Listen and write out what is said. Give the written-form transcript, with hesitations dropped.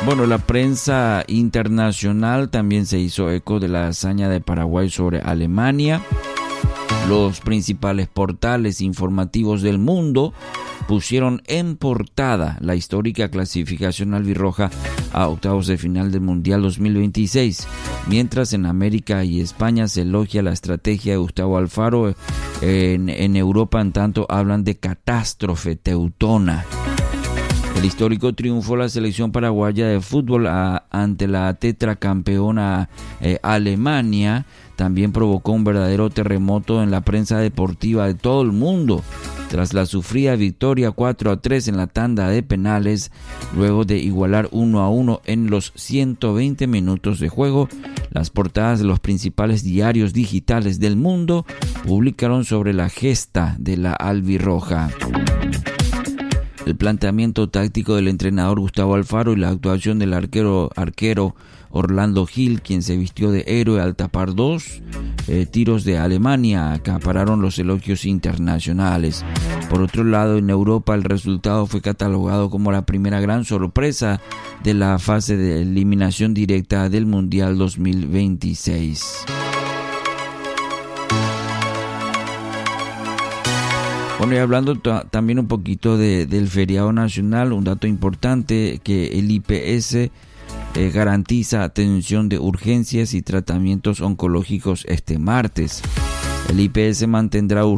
Bueno, la prensa internacional también se hizo eco de la hazaña de Paraguay sobre Alemania. Los principales portales informativos del mundo pusieron en portada la histórica clasificación albirroja a octavos de final del Mundial 2026, mientras en América y España se elogia la estrategia de Gustavo Alfaro. En Europa, en tanto, hablan de catástrofe teutona. El histórico triunfo de la selección paraguaya de fútbol ante la tetracampeona Alemania también provocó un verdadero terremoto en la prensa deportiva de todo el mundo. Tras la sufrida victoria 4-3 en la tanda de penales, luego de igualar 1-1 en los 120 minutos de juego, las portadas de los principales diarios digitales del mundo publicaron sobre la gesta de la albirroja. El planteamiento táctico del entrenador Gustavo Alfaro y la actuación del arquero Orlando Gil, quien se vistió de héroe al tapar dos tiros de Alemania, acapararon los elogios internacionales. Por otro lado, en Europa el resultado fue catalogado como la primera gran sorpresa de la fase de eliminación directa del Mundial 2026. Bueno, y hablando también un poquito del feriado nacional, un dato importante que el IPS garantiza atención de urgencias y tratamientos oncológicos este martes. El IPS mantendrá